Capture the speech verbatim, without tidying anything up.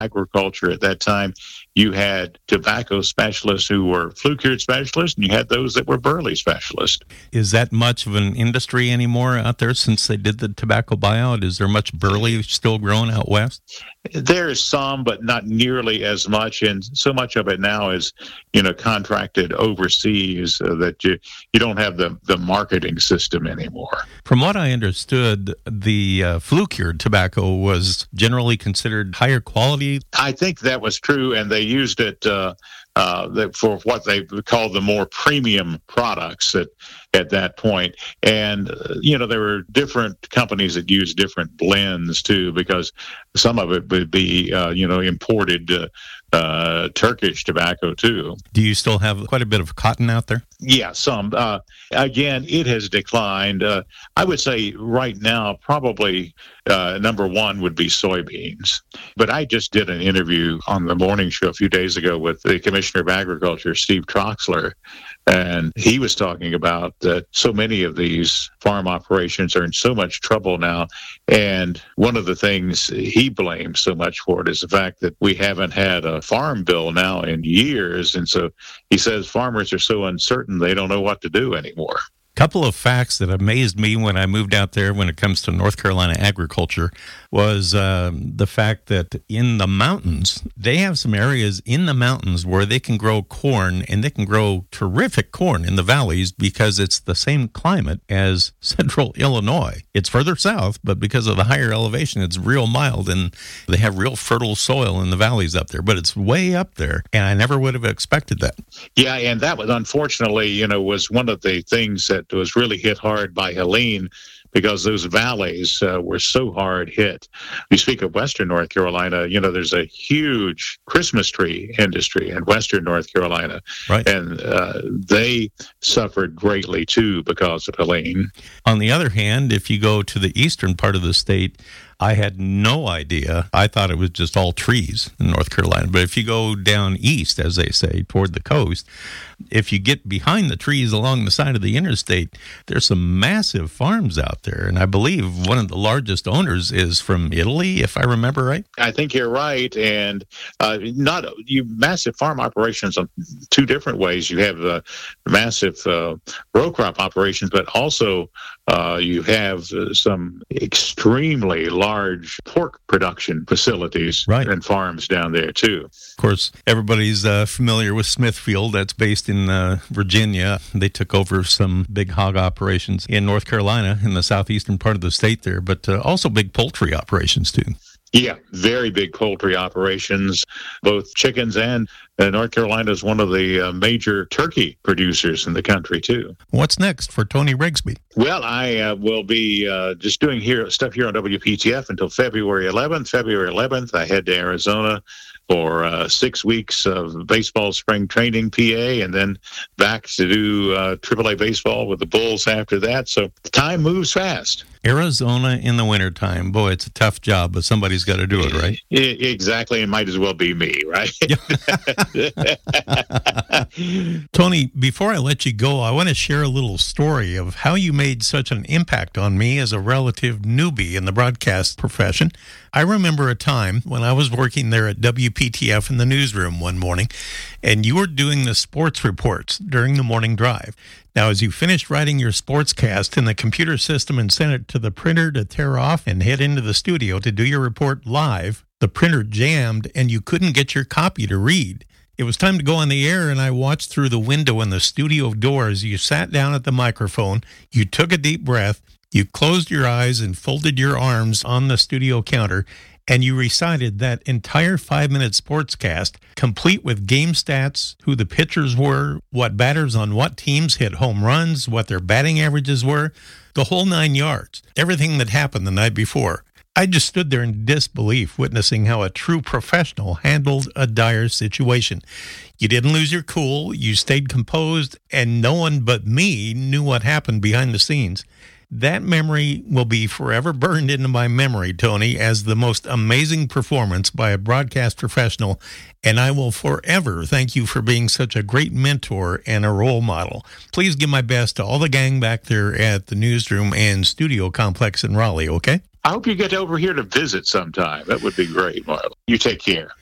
agriculture at that time, you had tobacco specialists who were flue-cured specialists, and you had those that were burley specialists. Is that much of an industry anymore out there since they did the tobacco buyout? Is there much burley still grown out west? There is some, but not nearly as much, and so much of it now is, you know, contracted overseas uh, that you you don't have the, the marketing system anymore. From what I understood, the uh, flue-cured tobacco was generally considered higher quality. I think that was true, and they used it uh, uh, for what they called the more premium products at, at that point. And, uh, you know, there were different companies that used different blends, too, because some of it would be, uh, you know, imported uh, uh, Turkish tobacco, too. Do you still have quite a bit of cotton out there? Yeah, some. Uh, again, it has declined. Uh, I would say right now, probably uh, number one would be soybeans. But I just did an interview on the morning show a few days ago with the Commissioner of Agriculture, Steve Troxler, and he was talking about that so many of these farm operations are in so much trouble now. And one of the things he blames so much for it is the fact that we haven't had a farm bill now in years. And so he says farmers are so uncertain they don't know what to do anymore. Couple of facts that amazed me when I moved out there when it comes to North Carolina agriculture was uh, the fact that in the mountains, they have some areas in the mountains where they can grow corn, and they can grow terrific corn in the valleys because it's the same climate as central Illinois. It's further south, but because of the higher elevation, it's real mild, and they have real fertile soil in the valleys up there, but it's way up there, and I never would have expected that. Yeah, and that was unfortunately, you know, was one of the things that was really hit hard by Helene, because those valleys uh, were so hard hit. You speak of Western North Carolina, you know, there's a huge Christmas tree industry in Western North Carolina. Right. And uh, they suffered greatly, too, because of Helene. On the other hand, if you go to the eastern part of the state, I had no idea. I thought it was just all trees in North Carolina. But if you go down east, as they say, toward the coast, if you get behind the trees along the side of the interstate, there's some massive farms out there. And I believe one of the largest owners is from Italy, if I remember right. I think you're right. And uh, not you massive farm operations on two different ways. You have uh, massive uh, row crop operations, but also uh, you have uh, some extremely large large pork production facilities right. and farms down there, too. Of course, everybody's uh, familiar with Smithfield. That's based in uh, Virginia. They took over some big hog operations in North Carolina, in the southeastern part of the state there, but uh, also big poultry operations, too. Yeah, very big poultry operations, both chickens and uh, North Carolina is one of the uh, major turkey producers in the country, too. What's next for Tony Rigsby? Well, I uh, will be uh, just doing here stuff here on W P T F until February eleventh. February eleventh, I head to Arizona for uh, six weeks of baseball spring training, P A, and then back to do uh, triple A baseball with the Bulls after that. So time moves fast. Arizona in the wintertime. Boy, it's a tough job, but somebody's got to do it, right? Exactly, and might as well be me, right? Tony, before I let you go, I want to share a little story of how you made such an impact on me as a relative newbie in the broadcast profession. I remember a time when I was working there at W P T F in the newsroom one morning, and you were doing the sports reports during the morning drive. Now, as you finished writing your sportscast in the computer system and sent it to the printer to tear off and head into the studio to do your report live, the printer jammed and you couldn't get your copy to read. It was time to go on the air, and I watched through the window in the studio door as you sat down at the microphone, you took a deep breath, you closed your eyes and folded your arms on the studio counter, and you recited that entire five-minute sportscast, complete with game stats, who the pitchers were, what batters on what teams hit home runs, what their batting averages were, the whole nine yards, everything that happened the night before. I just stood there in disbelief, witnessing how a true professional handled a dire situation. You didn't lose your cool, you stayed composed, and no one but me knew what happened behind the scenes. That memory will be forever burned into my memory, Tony, as the most amazing performance by a broadcast professional, and I will forever thank you for being such a great mentor and a role model. Please give my best to all the gang back there at the newsroom and studio complex in Raleigh, okay? I hope you get over here to visit sometime. That would be great, Marla. You take care.